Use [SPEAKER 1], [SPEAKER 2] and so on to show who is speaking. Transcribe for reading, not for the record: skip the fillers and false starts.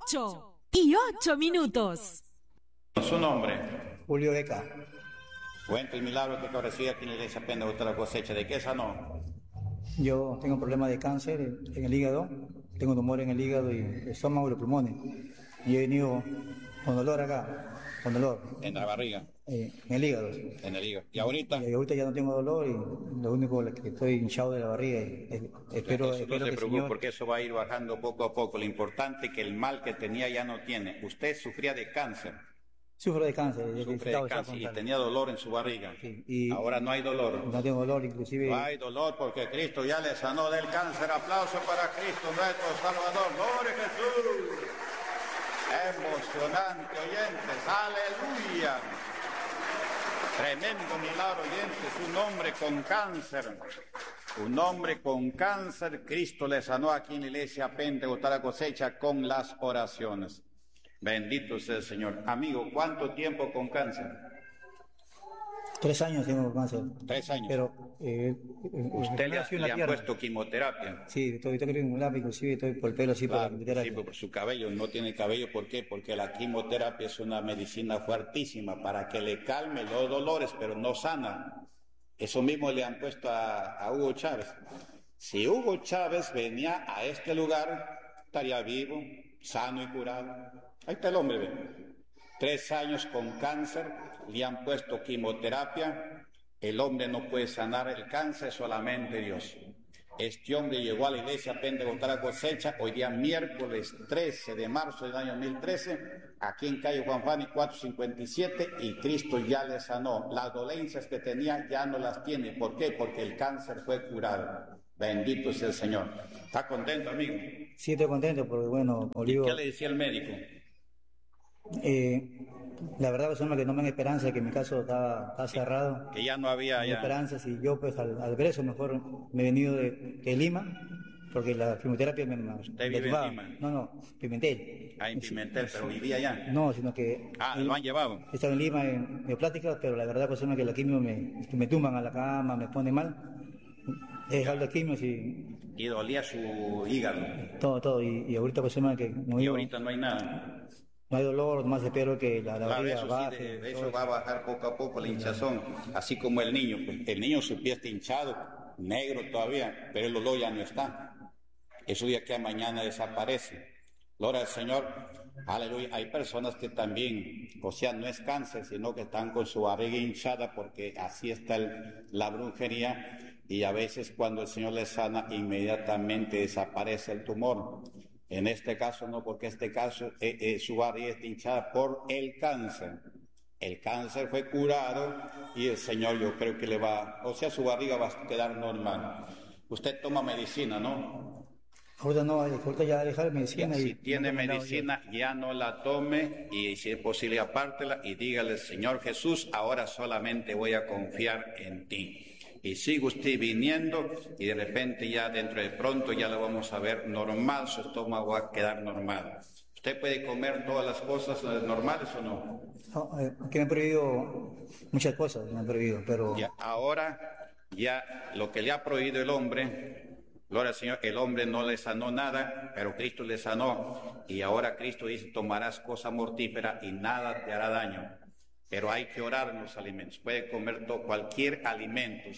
[SPEAKER 1] 8:08.
[SPEAKER 2] Su nombre.
[SPEAKER 3] Julio Beca.
[SPEAKER 2] Cuenta el milagro que recibe aquí en la iglesia Pentecostal La Cosecha. ¿De qué sanó?
[SPEAKER 3] Yo tengo problemas de cáncer en el hígado, tengo tumor en el hígado y el estómago y los pulmones. Y he venido con dolor acá, con dolor.
[SPEAKER 2] En la barriga.
[SPEAKER 3] En el hígado.
[SPEAKER 2] En el hígado. ¿Y ahorita?
[SPEAKER 3] Y ahorita ya no tengo dolor y lo único que estoy hinchado de la barriga. Espero
[SPEAKER 2] no se
[SPEAKER 3] que el
[SPEAKER 2] preocupe,
[SPEAKER 3] Señor...
[SPEAKER 2] porque eso va a ir bajando poco a poco. Lo importante es que el mal que tenía ya no tiene. Usted sufría de cáncer.
[SPEAKER 3] Sufro de cáncer.
[SPEAKER 2] Sufre de cáncer y tenía dolor en su barriga.
[SPEAKER 3] Sí, y
[SPEAKER 2] ahora no hay dolor.
[SPEAKER 3] no tengo dolor, inclusive...
[SPEAKER 2] No hay dolor porque Cristo ya le sanó del cáncer. Aplauso para Cristo, nuestro Salvador. ¡Gloria a Jesús! Emocionante, oyentes. ¡Aleluya! Tremendo milagro, oyentes. Un hombre con cáncer. Un hombre con cáncer. Cristo le sanó aquí en la iglesia Pentecostal La Cosecha con las oraciones. Bendito sea el Señor. Amigo, ¿cuánto tiempo con cáncer?
[SPEAKER 3] 3 años tengo cáncer.
[SPEAKER 2] 3 años.
[SPEAKER 3] Pero...
[SPEAKER 2] ¿Usted le ha puesto quimioterapia?
[SPEAKER 3] Sí, estoy en un lápiz, inclusive estoy por el pelo así,
[SPEAKER 2] claro,
[SPEAKER 3] por la quimioterapia.
[SPEAKER 2] Sí, por su cabello. No tiene cabello, ¿por qué? Porque la quimioterapia es una medicina fuertísima para que le calme los dolores, pero no sana. Eso mismo le han puesto a Hugo Chávez. Si Hugo Chávez venía a este lugar, estaría vivo, sano y curado. Ahí está el hombre, ve. 3 años con cáncer, le han puesto quimioterapia. El hombre no puede sanar el cáncer, solamente Dios. Este hombre llegó a la iglesia Pentecostal La Cosecha, hoy día miércoles 13 de marzo del año 2013, aquí en calle Juan Fani 457, y Cristo ya le sanó. Las dolencias que tenía ya no las tiene. ¿Por qué? Porque el cáncer fue curado. Bendito sea el Señor. ¿Está contento, amigo?
[SPEAKER 3] Sí, estoy contento porque, bueno, Olivo...
[SPEAKER 2] ¿Qué le decía el médico?
[SPEAKER 3] La verdad es que no me dan esperanza, que mi caso está cerrado.
[SPEAKER 2] Que ya no había ya
[SPEAKER 3] esperanzas, y yo pues al ver eso mejor me he venido de Lima, porque la quimioterapia me...
[SPEAKER 2] ¿Usted vive en Lima?
[SPEAKER 3] No, Pimentel.
[SPEAKER 2] Ah, en Pimentel, pero vivía allá.
[SPEAKER 3] No, sino que...
[SPEAKER 2] ¿Lo han llevado?
[SPEAKER 3] He estado en Lima en pláticas, pero la verdad pues que la quimio me tumban a la cama, me pone mal. He dejado la quimio
[SPEAKER 2] y dolía su hígado.
[SPEAKER 3] Todo, y ahorita pues que...
[SPEAKER 2] Y ahorita no hay nada.
[SPEAKER 3] No hay dolor, más espero que la barriga
[SPEAKER 2] baje. Sí, eso va a bajar poco a poco la hinchazón, así como el niño. El niño su pie está hinchado, negro todavía, pero el olor ya no está. Eso ya que mañana desaparece. Gloria al Señor, aleluya. Hay personas que también, o sea, no es cáncer, sino que están con su barriga hinchada porque así está la brujería, y a veces cuando el Señor les sana, inmediatamente desaparece el tumor. En este caso no, porque este caso su barriga está hinchada por el cáncer. El cáncer fue curado y el Señor yo creo que su barriga va a quedar normal. Usted toma medicina, ¿no?
[SPEAKER 3] Ahorita ya dejar medicina.
[SPEAKER 2] Si tiene medicina, ya no la tome, y si es posible apártela y dígale: Señor Jesús, ahora solamente voy a confiar en ti. Y sigue usted viniendo y de repente ya dentro de pronto ya lo vamos a ver normal, su estómago va a quedar normal. ¿Usted puede comer todas las cosas normales o no?
[SPEAKER 3] No, que me han prohibido muchas cosas, pero...
[SPEAKER 2] Ahora ya lo que le ha prohibido el hombre, gloria al Señor, el hombre no le sanó nada, pero Cristo le sanó, y ahora Cristo dice: tomarás cosa mortífera y nada te hará daño. Pero hay que orar en los alimentos. Puede comer cualquier alimento,